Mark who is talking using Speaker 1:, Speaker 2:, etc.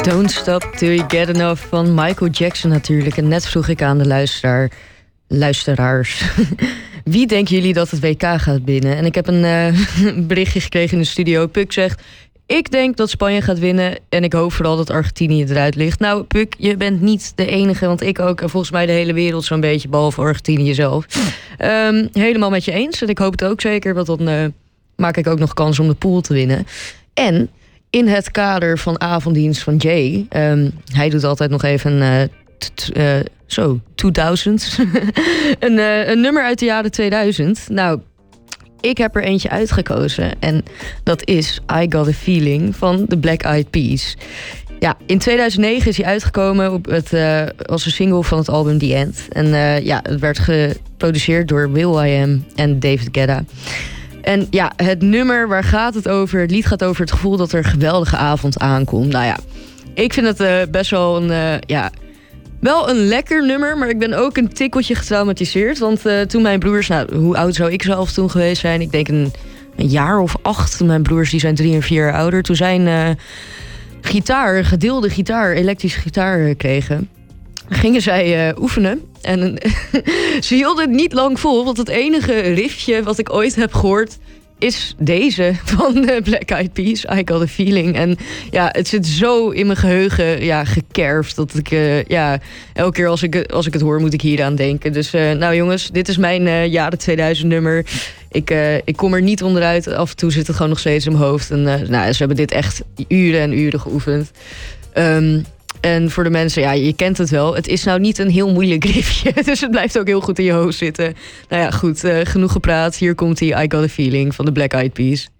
Speaker 1: Don't Stop Till You Get Enough van Michael Jackson natuurlijk. En net vroeg ik aan de luisteraars... wie denken jullie dat het WK gaat winnen? En ik heb een berichtje gekregen in de studio. Puk zegt, ik denk dat Spanje gaat winnen... en ik hoop vooral dat Argentinië eruit ligt. Nou, Puk, je bent niet de enige, want ik ook... en volgens mij de hele wereld zo'n beetje, behalve Argentinië zelf. Helemaal met je eens. En ik hoop het ook zeker, want dan maak ik ook nog kans om de pool te winnen. En... in het kader van avonddienst van Jay... hij doet altijd nog even 2000. een nummer uit de jaren 2000. Nou, ik heb er eentje uitgekozen. En dat is I Got A Feeling van The Black Eyed Peas. Ja, in 2009 is hij uitgekomen als een single van het album The End. En het werd geproduceerd door will.i.am en David Guetta. En ja, het nummer, waar gaat het over? Het lied gaat over het gevoel dat er een geweldige avond aankomt. Nou ja, ik vind het best wel wel een lekker nummer... maar ik ben ook een tikkeltje getraumatiseerd. Want toen mijn broers... Nou, hoe oud zou ik zelf toen geweest zijn? Ik denk een jaar of 8. Mijn broers die zijn 3 en 4 jaar ouder. Toen zijn gedeelde gitaar, elektrische gitaar kregen... gingen zij oefenen. En ze hielden het niet lang vol, want het enige riffje wat ik ooit heb gehoord... is deze van de Black Eyed Peas, I Got A Feeling. En ja, het zit zo in mijn geheugen gekerfd... dat ik elke keer als ik het hoor, moet ik hier aan denken. Dus nou jongens, dit is mijn jaren 2000 nummer. Ik kom er niet onderuit. Af en toe zit het gewoon nog steeds in mijn hoofd. En ze hebben dit echt uren en uren geoefend. En voor de mensen, je kent het wel. Het is nou niet een heel moeilijk riffje. Dus het blijft ook heel goed in je hoofd zitten. Nou ja, goed. Genoeg gepraat. Hier komt die I Got A Feeling van de Black Eyed Peas.